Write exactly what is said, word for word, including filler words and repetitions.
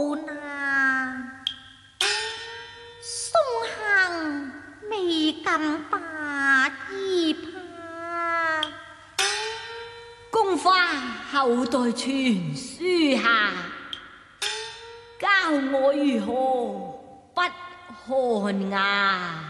苦難，送行未敢把衣帕， 功花後代傳書下，教我如何不看牙。